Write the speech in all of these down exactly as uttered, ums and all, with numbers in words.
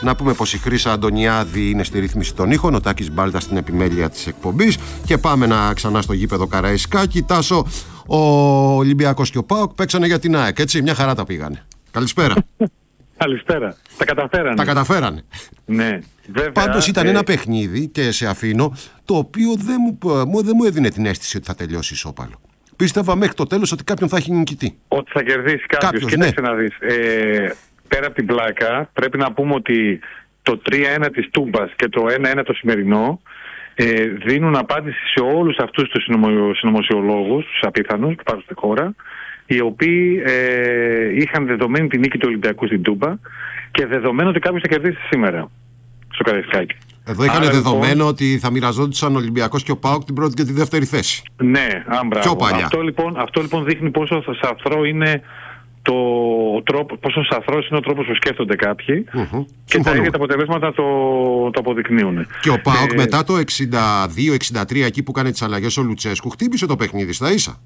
Να πούμε πως η Χρύσα Αντωνιάδη είναι στη ρύθμιση των ήχων, ο Τάκης Μπάλτα στην επιμέλεια της εκπομπής. Και πάμε να ξανά στο γήπεδο Καραϊσκάκη. Τάσο, ο Ολυμπιακός και ο ΠΑΟΚ παίξανε για την ΑΕΚ, έτσι, μια χαρά τα πήγανε. Καλησπέρα. Καλησπέρα. Τα καταφέρανε. Τα καταφέρανε. Ναι. Βέβαια, Πάντως ήταν ε... ένα παιχνίδι, και σε αφήνω, το οποίο δεν μου, δεν μου έδινε την αίσθηση ότι θα τελειώσει ισόπαλο. Πίστευα μέχρι το τέλος ότι κάποιον θα έχει νικητή. Ότι θα κερδίσει κάποιος. Κοίταξε ναι. να δεις. Ε, πέρα από την πλάκα, πρέπει να πούμε ότι το τρία ένα της Τούμπας και το ένα ένα το σημερινό ε, δίνουν απάντηση σε όλους αυτούς τους συνωμοσιολόγους, τους απίθανους που υπάρχουν στη χώρα, οι οποίοι ε, είχαν δεδομένη την νίκη του Ολυμπιακού στην Τούμπα και δεδομένο ότι κάποιος θα κερδίσει σήμερα στο Καραϊσκάκι. Εδώ είχαν δεδομένο λοιπόν, ότι θα μοιραζόντουσαν ο Ολυμπιακός και ο ΠΑΟΚ την πρώτη και τη δεύτερη θέση. Ναι, άμπρα. Αυτό λοιπόν, αυτό λοιπόν δείχνει πόσο σαθρό είναι το τρόπο, πόσο σαθρός είναι ο τρόπος που σκέφτονται κάποιοι mm-hmm. και τα ίδια τα αποτελέσματα το, το αποδεικνύουν. Και ο ΠΑΟΚ ε, μετά το εξήντα δύο εξήντα τρία, εκεί που κάνει τις αλλαγές ο Λουτσέσκου, χτύπησε το παιχνίδι στα ίσα.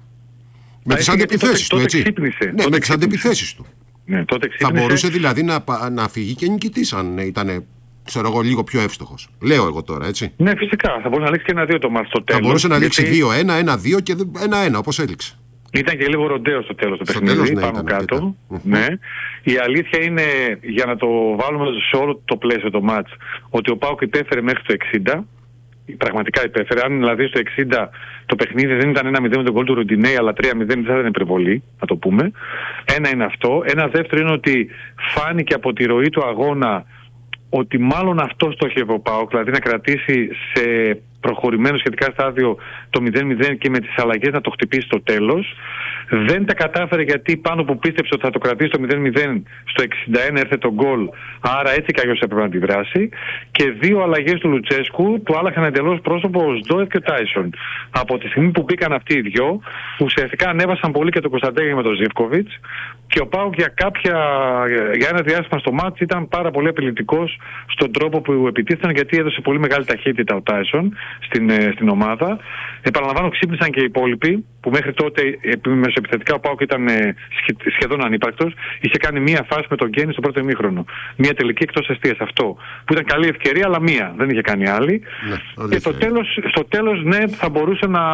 Με τις αντεπιθέσεις του, έτσι. Ξύπνησε, ναι, με τις αντεπιθέσεις του. Ναι, τότε θα μπορούσε δηλαδή να, να φύγει και νικητής αν ήταν, ξέρω εγώ, λίγο πιο εύστοχος. Λέω εγώ τώρα, έτσι. Ναι, φυσικά. Θα μπορούσε να λήξει και ένα δύο το μάτς στο τέλος. Θα μπορούσε να λήξει δύο ένα, ένα δύο και ένα ένα, όπως έληξε. Ήταν και λίγο ροντέο στο τέλος του παιχνίδι, ναι, πάνω κάτω. Ναι. Η αλήθεια είναι, για να το βάλουμε σε όλο το πλαίσιο το μάτς, ότι ο ΠΑΟΚ υπέφερε μέχρι το εξήντα. Πραγματικά υπέφερε. Αν δηλαδή στο εξήντα το παιχνίδι δεν ήταν ένα μηδέν με τον γκολ του Ροντινέη, αλλά τρία μηδέν δεν θα ήταν υπερβολή, να το πούμε. Ένα είναι αυτό. Ένα δεύτερο είναι ότι φάνηκε από τη ροή του αγώνα ότι μάλλον αυτό στόχευε ο ΠΑΟΚ, δηλαδή να κρατήσει σε προχωρημένο σχετικά στάδιο το μηδέν μηδέν και με τις αλλαγές να το χτυπήσει στο τέλος. Δεν τα κατάφερε γιατί πάνω που πίστεψε ότι θα το κρατήσει το μηδέν μηδέν στο εξήντα ένα έρθε το γκολ, άρα έτσι κι αλλιώς έπρεπε να αντιδράσει. Και δύο αλλαγές του Λουτσέσκου του άλλαξαν εντελώς πρόσωπο ο Σντόεφ και ο Τάισον. Από τη στιγμή που μπήκαν αυτοί οι δυο, ουσιαστικά ανέβασαν πολύ και τον Κωνσταντέλια με τον Ζίβκοβιτς, και ο ΠΑΟΚ για, κάποια, για ένα διάστημα στο μάτς ήταν πάρα πολύ απειλητικός στον τρόπο που επιτίθηκαν, γιατί έδωσε πολύ μεγάλη ταχύτητα ο Τάισον στην, στην ομάδα. Επαναλαμβάνω, ξύπνησαν και οι υπόλοιποι, που μέχρι τότε μεσοεπιθετικά ο ΠΑΟΚ ήταν σχεδόν ανύπαρκτος. Είχε κάνει μία φάση με τον Γκένι στο πρώτο ημίχρονο. Μία τελική εκτός εστίας, αυτό. Που ήταν καλή ευκαιρία, αλλά μία. Δεν είχε κάνει άλλη. Ναι, και το τέλος, στο τέλος, ναι, θα μπορούσε να,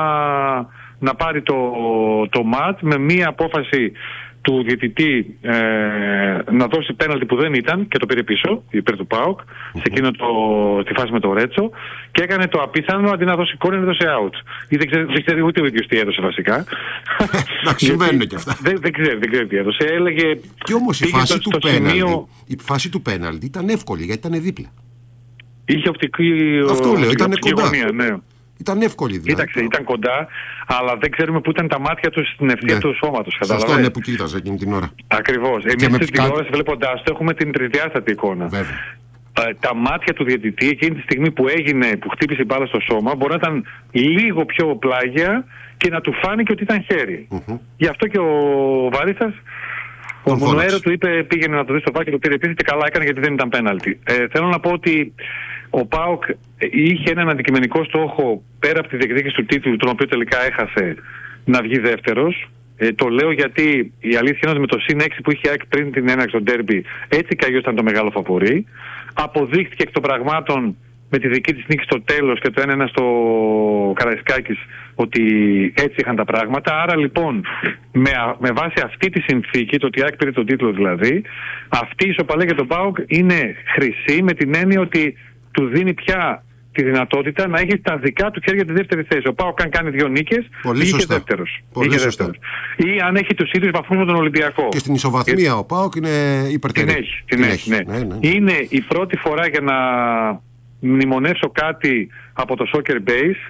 να πάρει το, το ματ με μία απόφαση του διαιτητή ε, να δώσει πέναλτι που δεν ήταν και το πήρε πίσω υπέρ του ΠΑΟΚ mm-hmm. σε εκείνο το, τη φάση με το Ρέτσο, και έκανε το απίθανο, αντί να δώσει κόρνερ έδωσε out. Ή δεν ξέρει, δεν ξέρει ούτε ο ίδιος τι έδωσε βασικά. Να συμβαίνουν και αυτά. Δεν, δεν, ξέρει, δεν ξέρει τι έδωσε. Έλεγε, και όμως η φάση, του πέναλτι, σημείο... η φάση του πέναλτι ήταν εύκολη γιατί ήταν δίπλα. Είχε οπτική, αυτό λέω, ήταν κοντά. Γωνία, ναι. Ήταν εύκολη δηλαδή. Κοίταξε, ήταν κοντά, αλλά δεν ξέρουμε πού ήταν τα μάτια του στην ευθεία ναι. του σώματος. Αυτό είναι που κοίταζε εκείνη την ώρα. Ακριβώς. Εμείς στην τηλεόραση βλέποντάς το έχουμε την τρισδιάστατη εικόνα. Βέβαια. Ε, τα μάτια του διαιτητή εκείνη τη στιγμή που έγινε, που χτύπησε η μπάλα στο σώμα, μπορεί να ήταν λίγο πιο πλάγια και να του φάνηκε ότι ήταν χέρι. Mm-hmm. Γι' αυτό και ο Βαρίστας, ο Μονοέρο του είπε, πήγαινε να το δει στο βάκι, το πήρε επίσης και καλά έκανε γιατί δεν ήταν πέναλτι. Ε, θέλω να πω ότι ο ΠΑΟΚ είχε έναν αντικειμενικό στόχο πέρα από τη διεκδίκηση του τίτλου, τον οποίο τελικά έχασε, να βγει δεύτερος. Ε, το λέω γιατί η αλήθεια είναι ότι με το συν έξι που είχε πριν την έναρξη των ντέρμπι, έτσι κι αλλιώς ήταν το μεγάλο φαβορί. Αποδείχθηκε εκ των πραγμάτων με τη δική της νίκη στο τέλος και το ένα ένα στο Καραϊσκάκης ότι έτσι είχαν τα πράγματα. Άρα λοιπόν με, με βάση αυτή τη συνθήκη, το ότι άκπηρε τον τίτλο δηλαδή, αυτή η ισοπαλία για τον ΠΑΟΚ είναι χρυσή, με την έννοια ότι του δίνει πια τη δυνατότητα να έχει τα δικά του χέρια τη δεύτερη θέση. Ο ΠΑΟΚ αν κάνει δύο νίκες, είχε δεύτερος. Είχε δεύτερος. Ή αν έχει τους ίδιους βαθμούς με τον Ολυμπιακό. Και στην ισοβαθμία και... ο ΠΑΟΚ είναι υπερτερή. Την έχει. Την την έχει, έχει. Ναι. Ναι, ναι. Είναι η πρώτη φορά, για να μνημονεύσω κάτι από το Soccer Base,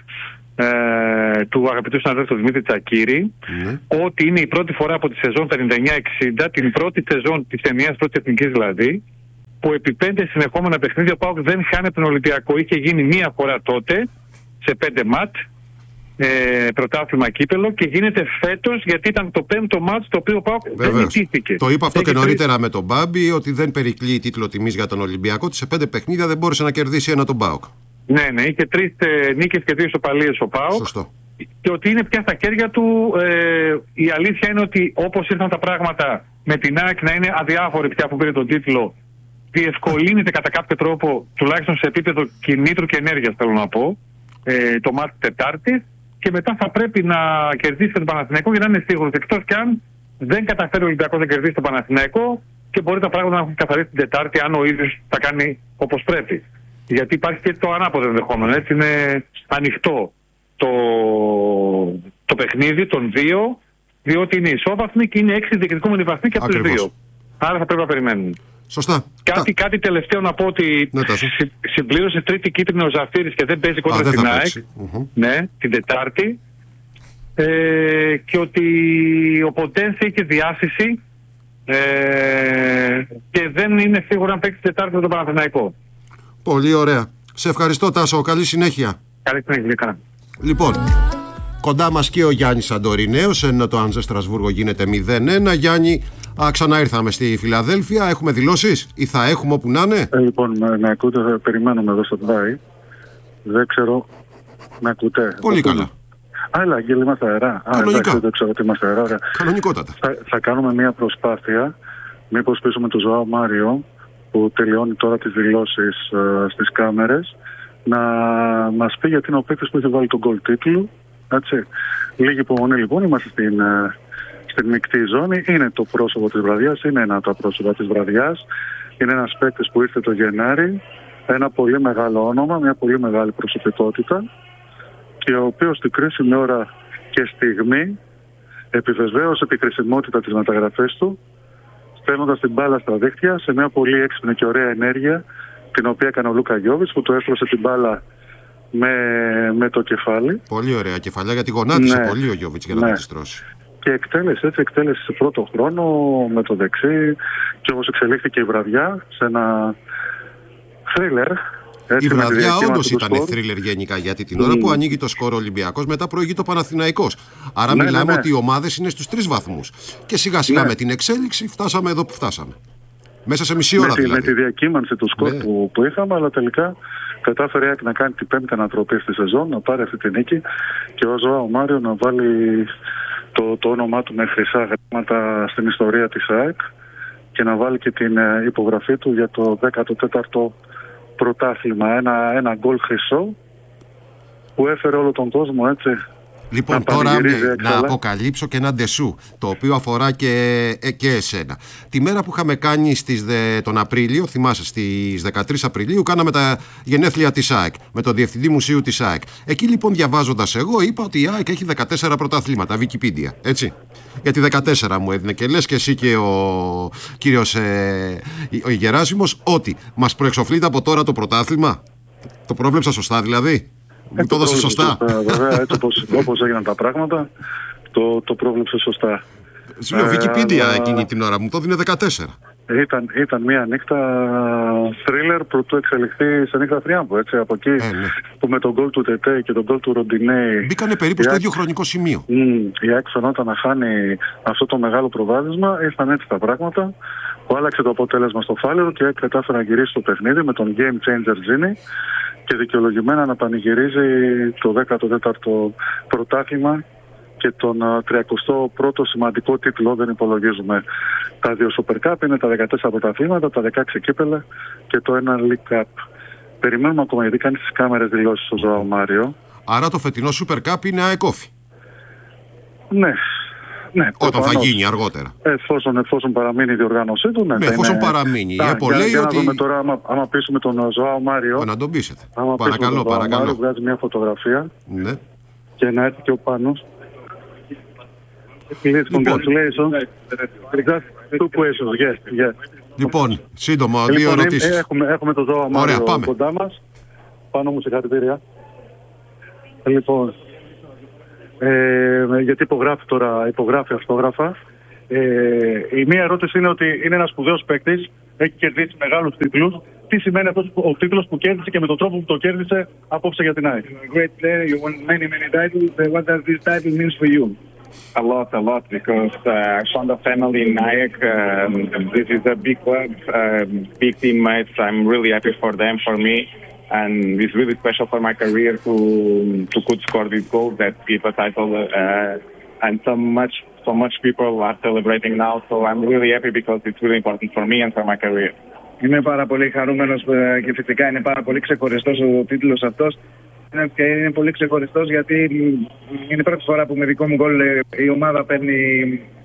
ε, του αγαπητού συναδέλφου Δημήτρη Τσακίρη, ναι. ότι είναι η πρώτη φορά από τη σεζόν τα ενενήντα εννιά εξήντα, την πρώτη σεζόν της ενιαίας πρώτης εθνικής δηλαδή, που επί πέντε συνεχόμενα παιχνίδια ο ΠΑΟΚ δεν χάνει τον Ολυμπιακό. Είχε γίνει μία φορά τότε, σε πέντε ματ, ε, πρωτάθλημα κύπελο, και γίνεται φέτος γιατί ήταν το πέμπτο ματ το οποίο ο ΠΑΟΚ δεν νικήθηκε. Το είπα αυτό Έχει και νωρίτερα τρί... με τον Μπάμπη, ότι δεν περικλεί τίτλο τιμής για τον Ολυμπιακό, ότι σε πέντε παιχνίδια δεν μπόρεσε να κερδίσει ένα τον ΠΑΟΚ. Ναι, ναι, είχε τρεις ε, νίκες και δύο ισοπαλίες ο ΠΑΟΚ. Σωστό. Και ότι είναι πια στα χέρια του. Ε, η αλήθεια είναι ότι όπως ήρθαν τα πράγματα με την ΑΕΚ να είναι αδιάφορη πια που πήρε τον τίτλο, διευκολύνεται κατά κάποιο τρόπο, τουλάχιστον σε επίπεδο κινήτρου και ενέργειας θέλω να πω, ε, το μάτι Τετάρτη, και μετά θα πρέπει να κερδίσει τον Παναθηναϊκό για να είναι σίγουρος, εκτός και αν δεν καταφέρει ο Ολυμπιακός να κερδίσει τον Παναθηναϊκό και μπορεί τα πράγματα να έχουν καθαρίσει την Τετάρτη αν ο ίδιος θα κάνει όπως πρέπει. Γιατί υπάρχει και το ανάποδο ενδεχόμενο, έτσι είναι ανοιχτό το, το παιχνίδι των δύο, διότι είναι ισόβαθμοι και είναι έξι διεκδικούμενοι βαθμοί και από τους δύο. Άρα θα πρέπει να περιμένουν. Σωστά. Κάτι, κάτι τελευταίο να πω ότι ναι, συ, συμπλήρωσε τρίτη κίτρινη ο Ζαφύρης και δεν παίζει κόντρα στην ΑΕΚ. Mm-hmm. Ναι, την Τετάρτη. Ε, και ότι ο Ποντένσε είχε διάσηση ε, και δεν είναι σίγουρο αν παίξει την Τετάρτη με τον Παναθηναϊκό. Πολύ ωραία. Σε ευχαριστώ, Τάσο. Καλή συνέχεια. Καλή συνέχεια. Λοιπόν, κοντά μας και ο Γιάννης Σαντορινέος, ενώ το Άνζε Στρασβούργο γίνεται μηδέν ένα. Γιάννη, α, ξανά ήρθαμε στη Φιλαδέλφια. Έχουμε δηλώσεις ή θα έχουμε όπου να είναι? Ε, λοιπόν, με, με ακούτε, περιμένουμε εδώ στο Ντουμπάι. Δεν ξέρω, με ακούτε? Πολύ καλά. Άλλα, Αγγέλη, είμαστε αερά. Κανονικά. Α, δεν ξέρω ότι είμαστε αερά. Κανονικότατα. Θα, θα κάνουμε μια προσπάθεια, μήπως πείσουμε τον Ζωάο Μάριο, που τελειώνει τώρα τις δηλώσεις ε, στις κάμερες, να μας πει γιατί είναι ο παίκτης που έχει βάλει τον γκολ τίτλου. Έτσι. Λίγη υπομονή λοιπόν, είμαστε στην, ε, στην μεικτή ζώνη. Είναι το πρόσωπο της βραδιάς, είναι ένα από τα πρόσωπα της βραδιάς. Είναι ένας παίκτης που ήρθε το Γενάρη, ένα πολύ μεγάλο όνομα, μια πολύ μεγάλη προσωπικότητα, και ο οποίος στην κρίσιμη ώρα και στιγμή επιβεβαίωσε τη χρησιμότητα της μεταγραφής του, στέλνοντας την μπάλα στα δίχτυα σε μια πολύ έξυπνη και ωραία ενέργεια, την οποία έκανε ο Λούκα Γιόβιτς, που του έστρωσε την μπάλα με, με το κεφάλι. Πολύ ωραία κεφαλιά, γιατί γονάτισε ναι. πολύ ο Γιόβιτς για να ναι. τη στρώσει. Και εκτέλεσε έτσι, εκτέλεσε σε πρώτο χρόνο με το δεξί, και όπως εξελίχθηκε η βραδιά σε ένα θρίλερ. Η βραδιά όντως ήταν θρίλερ γενικά, γιατί την ώρα mm. που ανοίγει το σκορ ο Ολυμπιακός, μετά προηγεί το Παναθηναϊκός. Άρα ναι, μιλάμε ναι, ναι. ότι οι ομάδες είναι στους τρεις βαθμούς. Και σιγά σιγά ναι. με την εξέλιξη φτάσαμε εδώ που φτάσαμε. Μέσα σε μισή ώρα με, δηλαδή. Με τη διακύμανση του σκορ ναι. που, που είχαμε, αλλά τελικά κατάφερε να κάνει την πέμπτη ανατροπή στη σεζόν, να πάρει αυτή την νίκη, και ο Ζωάο Μάριο να βάλει το, το όνομά του με χρυσά γράμματα στην ιστορία της ΑΕΚ και να βάλει και την υπογραφή του για το δέκατο τέταρτο πρωτάθλημα. Ένα, ένα γκολ χρυσό που έφερε όλο τον κόσμο έτσι. Λοιπόν, να τώρα με, να αποκαλύψω και ένα ντεσού, το οποίο αφορά και, ε, και εσένα. Τη μέρα που είχαμε κάνει στις δε, τον Απρίλιο, θυμάσαι, στις δεκατρείς Απριλίου, κάναμε τα γενέθλια της ΑΕΚ, με τον Διευθυντή Μουσείου της ΑΕΚ. Εκεί λοιπόν, διαβάζοντας εγώ, είπα ότι η ΑΕΚ έχει δεκατέσσερα πρωταθλήματα, Wikipedia, έτσι. Γιατί δεκατέσσερα μου έδινε, και λες και εσύ και ο κύριος ε, ο Γεράσιμος, ότι μας προεξοφλείται από τώρα το πρωτάθλημα. Το πρόβλεψα σωστά δηλαδή? Μου το έδωσε σωστά. Βέβαια, έτσι όπως, όπως έγιναν τα πράγματα, το, το πρόβλεψε σωστά. Σου λέω, Wikipedia ε, εκείνη την ώρα μου το δίνει δεκατέσσερα. Ήταν, ήταν μια νύχτα θρίλερ πρωτού εξελιχθεί σε νύχτα θριάμβου. Έτσι, από εκεί ε, ναι. που με τον γκολ του Τετέ και τον γκολ του Ροντινέη μπήκανε περίπου στο ίδιο χρονικό σημείο. Η ΑΕΚ φαινόταν να χάνει αυτό το μεγάλο προβάδισμα. Ήρθαν έτσι τα πράγματα, που άλλαξε το αποτέλεσμα στο φάλερο και η ΑΕΚ κατάφερε να γυρίσει το παιχνίδι με τον Game Changer Gini και δικαιολογημένα να πανηγυρίζει το δέκατο τέταρτο πρωτάθλημα και τον τριακοστό πρώτο σημαντικό τίτλο. Δεν υπολογίζουμε τα δύο Super Cup, είναι τα δεκατέσσερα πρωταθλήματα, τα δεκαέξι κύπελα και το ένα League Cup. Περιμένουμε ακόμα, γιατί κάνει στις κάμερες δηλώσεις ο Ζωάο Μάριο. Άρα το φετινό Super Cup είναι αεκόφι. Ναι. Ναι, όταν θα γίνει αργότερα. Εφόσον, εφόσον παραμείνει η διοργάνωσή του. Ναι, ναι εφόσον είναι... παραμείνει. Τα, για, λέει για ότι... να δούμε τώρα, άμα, άμα πείσουμε τον Ζωάο Μάριο. Να τον πείσετε. Άμα παρακαλώ, τον παρακαλώ. Μάριο, βγάζει μια φωτογραφία. Ναι. Και να έρθει και ο Πάνος. Λοιπόν. Congratulations. Two questions, yes, yes. Λοιπόν, σύντομα, δύο λοιπόν, ερωτήσεις. Έχουμε, έχουμε τον Ζωάο Μάριο κοντά μας. Πάνω μου, συγχαρητήρια. Λοιπόν, Ε, γιατί υπογράφει τώρα, υπογράφει αυτόγραφα. Ε, η μία ερώτηση είναι ότι είναι ένας σπουδαίος παίκτης, έχει κερδίσει μεγάλους τίτλους. Τι σημαίνει αυτός ο τίτλος που κέρδισε και με τον τρόπο που το κέρδισε απόψε για την ΑΕΚ? Great player, you won many, many titles. What does this title mean for you? A lot, a lot, because uh, I found a family in ΑΕΚ. Um, this is a big club, uh, big teammates. I'm really happy for them, for me. And it's really special for my career to to could score these goals that give a title, uh, and so much so much people are celebrating now. So I'm really happy because it's really important for me and for my career. Είμαι πάρα πολύ χαρούμενος και φυσικά είναι πάρα πολύ ξεχωριστός ο τίτλος αυτός. Και είναι πολύ ξεχωριστός γιατί είναι η πρώτη φορά που με δικό μου γκολ η ομάδα παίρνει,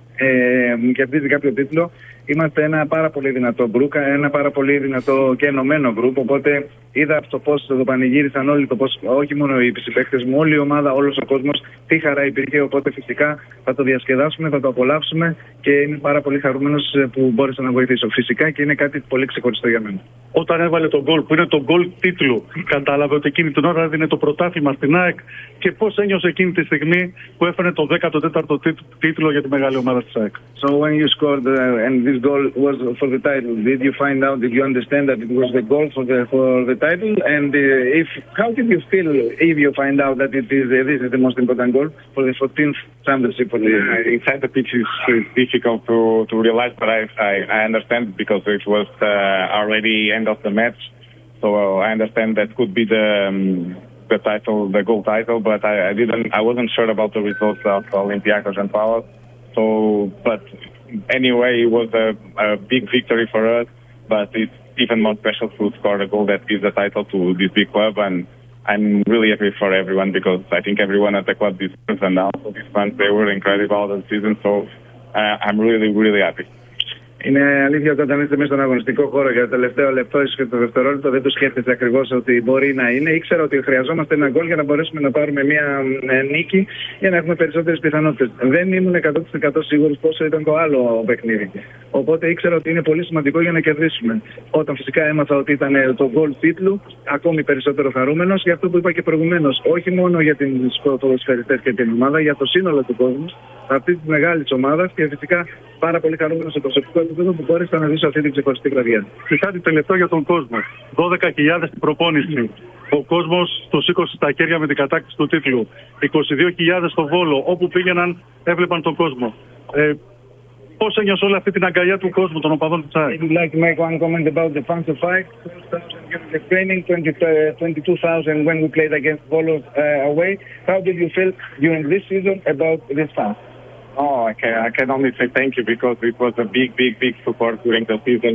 ε, κερδίζει κάποιο τίτλο. Είμαστε ένα πάρα πολύ δυνατό γκρουπ, ένα πάρα πολύ δυνατό και ενωμένο γκρουπ. Οπότε είδα το πώς το πανηγύρισαν όλοι, το πώς όχι μόνο οι συμπαίκτες μου, όλη η ομάδα, όλος ο κόσμος, τι χαρά υπήρχε. Οπότε φυσικά θα το διασκεδάσουμε, θα το απολαύσουμε και είμαι πάρα πολύ χαρούμενος που μπόρεσα να βοηθήσω. Φυσικά και είναι κάτι πολύ ξεχωριστό για μένα. Όταν έβαλε τον γκολ, που είναι το γκολ τίτλου, κατάλαβε ότι εκείνη την ώρα έδινε το πρωτάθλημα στην ΑΕΚ και πώς ένιωσε εκείνη τη στιγμή που έφερε το δέκατο τέταρτο τίτλο για τη μεγάλη ομάδα της ΑΕΚ. So when you scored uh, and this goal was for the title, did you find out, did you understand that it was the goal for the for the title? And uh, if how did you feel if you find out that it is uh, this is the most important goal for the fourteenth championship for the uh, inside the pitch is difficult to to realize, but I I, I understand because it was uh, already end of the match, so I understand that could be the um, the title, the goal title, but I, I didn't, I wasn't sure about the results of Olympiacos and Palace. So, but anyway, it was a, a big victory for us, but it's even more special to score a goal that gives the title to this big club, and I'm really happy for everyone because I think everyone at the club deserves, and also these fans, they were incredible all the season, so uh, I'm really, really happy. Είναι αλήθεια ότι όταν είστε μέσα στον αγωνιστικό χώρο για το τελευταίο λεπτό και το δευτερόλεπτο δεν το σκέφτεστε ακριβώς ότι μπορεί να είναι. Ήξερα ότι χρειαζόμαστε ένα γκολ για να μπορέσουμε να πάρουμε μια νίκη για να έχουμε περισσότερες πιθανότητες. Δεν ήμουν εκατό τοις εκατό σίγουρος πόσο ήταν το άλλο παιχνίδι. Οπότε ήξερα ότι είναι πολύ σημαντικό για να κερδίσουμε. Όταν φυσικά έμαθα ότι ήταν το γκολ τίτλου, ακόμη περισσότερο χαρούμενος για αυτό που είπα και προηγουμένως. Όχι μόνο για τους ποδοσφαιριστές και την ομάδα, για το σύνολο του κόσμου, αυτή τη μεγάλη ομάδα και φυσικά πάρα πολύ χαρούμενος σε προσωπικό επίπεδο που μπόρεσα να ζήσω αυτή την ξεχωριστή βραδιά. Και κάτι τελευταίο για τον κόσμο. δώδεκα χιλιάδες στην προπόνηση. Ο κόσμος το σήκωσε στα χέρια με την κατάκτηση του τίτλου. είκοσι δύο χιλιάδες στο Βόλο. Όπου πήγαιναν έβλεπαν τον κόσμο. Ε, πώς ένιωσε όλη αυτή την αγκαλιά του κόσμου, των οπαδών της ΑΕΚ? I would like to make one comment about the fans of ΑΕΚ. The training, twenty-two thousand when we played against Volo uh, away. How did you feel during this season about this fans? Oh, I can, I can only say thank you because it was a big, big, big support during the season.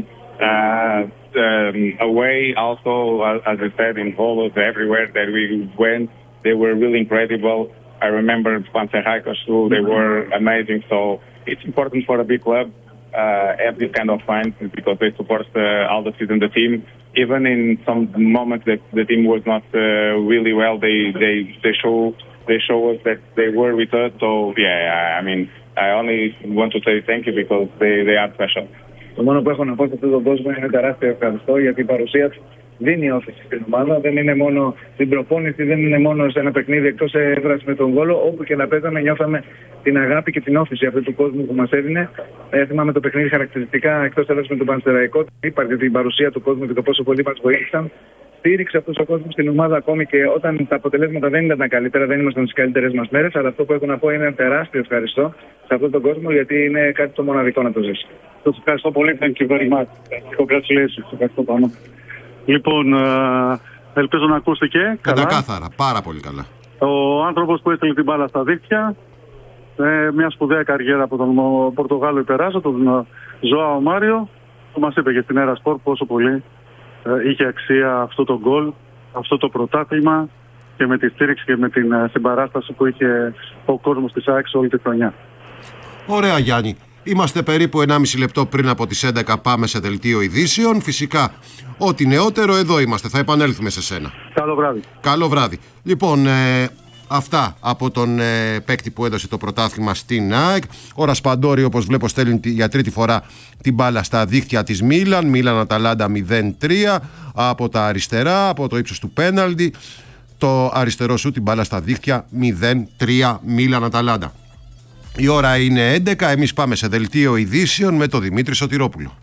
Uh, um, away also, as I said, in Volos, everywhere that we went, they were really incredible. I remember Panserhaikos too, they were amazing. So it's important for a big club uh, have this kind of fans because they support uh, all the season the team. Even in some moments that the team was not uh, really well, they, they, they show they show us that they were with us. So yeah, I mean, I only want to say thank you because they, they are special. Το μόνο που έχω να πω σε αυτόν τον κόσμο είναι τεράστιο ευχαριστώ γιατί η παρουσία του δίνει όθηση στην ομάδα. Δεν είναι μόνο στην προπόνηση, δεν είναι μόνο σε ένα παιχνίδι εκτός έδρας με τον Βόλο. Όπου και να παίζαμε, νιώθαμε την αγάπη και την όθηση αυτού του κόσμου που μας έδινε. Ε, θυμάμαι το παιχνίδι χαρακτηριστικά εκτός έδρας με τον Πανσεραϊκό. Είπατε την παρουσία του κόσμου και το πόσο πολύ μας βοήθησαν. Στήριξε αυτό ο κόσμο στην ομάδα ακόμη και όταν τα αποτελέσματα δεν ήταν τα καλύτερα, δεν ήμασταν στις καλύτερες μας μέρες. Αλλά αυτό που έχω να πω είναι ένα τεράστιο ευχαριστώ σε αυτόν τον κόσμο γιατί είναι κάτι το μοναδικό να το ζήσει. Σας ευχαριστώ πολύ. Thank you very much. Congratulations. Ευχαριστώ πάνω. Λοιπόν, ελπίζω να ακούστηκε. Κατακάθαρα, πάρα πολύ καλά. Ο άνθρωπος που έστειλε την μπάλα στα δίχτυα, ε, μια σπουδαία καριέρα από τον Πορτογάλο υπεράσσο, τον Ζωάο Μάριο, που μας είπε και στην Έρα Σπορ πόσο πολύ ε, είχε αξία αυτό το γκολ, αυτό το πρωτάθλημα και με τη στήριξη και με την ε, συμπαράσταση που είχε ο κόσμος της ΑΕΚ όλη τη χρονιά. Ωραία, Γιάννη. Είμαστε περίπου ενάμιση λεπτό πριν από τις έντεκα, πάμε σε δελτίο ειδήσεων. Φυσικά, ό,τι νεότερο εδώ είμαστε, θα επανέλθουμε σε σένα. Καλό βράδυ. Καλό βράδυ. Λοιπόν, ε, αυτά από τον ε, παίκτη που έδωσε το πρωτάθλημα στην ΑΕΚ. Ο Ρασπαντόρι, όπως βλέπω, στέλνει για τρίτη φορά την μπάλα στα δίχτυα της Μίλαν. Μίλαν Αταλάντα μηδέν τρία από τα αριστερά, από το ύψος του πέναλτι. Το αριστερό σου την μπάλα στα δίχτυα μηδέν τρία Μίλαν Αταλάντα. Η ώρα είναι έντεκα, εμείς πάμε σε δελτίο ειδήσεων με τον Δημήτρη Σωτηρόπουλο.